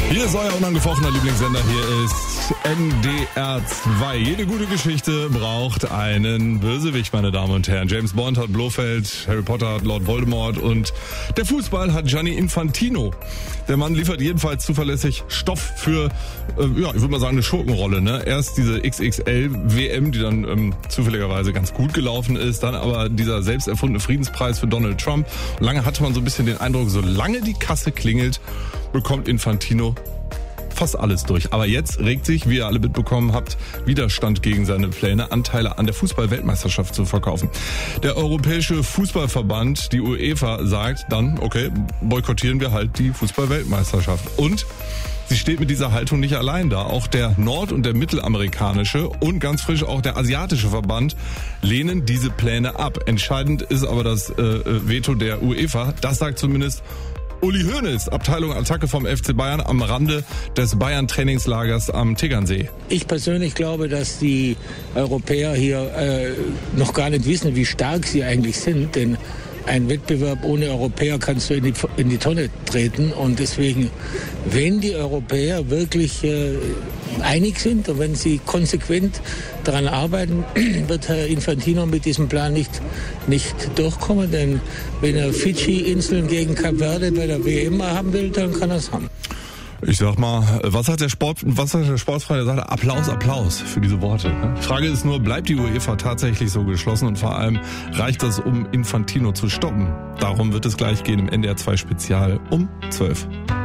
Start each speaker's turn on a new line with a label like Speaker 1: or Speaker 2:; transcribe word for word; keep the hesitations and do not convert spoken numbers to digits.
Speaker 1: Hier ist euer unangefochtener Lieblingssender, hier ist N D R zwei. Jede gute Geschichte braucht einen Bösewicht, meine Damen und Herren. James Bond hat Blofeld, Harry Potter hat Lord Voldemort und der Fußball hat Gianni Infantino. Der Mann liefert jedenfalls zuverlässig Stoff für, äh, ja, ich würde mal sagen, eine Schurkenrolle. Ne? Erst diese X X L W M, die dann ähm, zufälligerweise ganz gut gelaufen ist, dann aber dieser selbst erfundene Friedenspreis für Donald Trump. Und lange hatte man so ein bisschen den Eindruck, solange die Kasse klingelt, bekommt Infantino fast alles durch. Aber jetzt regt sich, wie ihr alle mitbekommen habt, Widerstand gegen seine Pläne, Anteile an der Fußball-Weltmeisterschaft zu verkaufen. Der Europäische Fußballverband, die UEFA, sagt dann, okay, boykottieren wir halt die Fußball-Weltmeisterschaft. Und sie steht mit dieser Haltung nicht allein da. Auch der nord- und der mittelamerikanische und ganz frisch auch der asiatische Verband lehnen diese Pläne ab. Entscheidend ist aber das äh, Veto der UEFA. Das sagt zumindest Uli Hoeneß, Abteilung Attacke vom F C Bayern am Rande des Bayern-Trainingslagers am Tegernsee.
Speaker 2: Ich persönlich glaube, dass die Europäer hier äh, noch gar nicht wissen, wie stark sie eigentlich sind, denn ein Wettbewerb ohne Europäer kannst du in die, in die Tonne treten. Und deswegen, wenn die Europäer wirklich äh, einig sind und wenn sie konsequent daran arbeiten, wird Herr Infantino mit diesem Plan nicht, nicht durchkommen. Denn wenn er Fidschi-Inseln gegen Kap Verde bei der W M haben will, dann kann er es haben.
Speaker 1: Ich sag mal, was hat der Sport, was hat der Sportsfreund gesagt? Applaus, Applaus für diese Worte. Die Frage ist nur, bleibt die UEFA tatsächlich so geschlossen und vor allem reicht das, um Infantino zu stoppen? Darum wird es gleich gehen im N D R zwei Spezial um zwölf.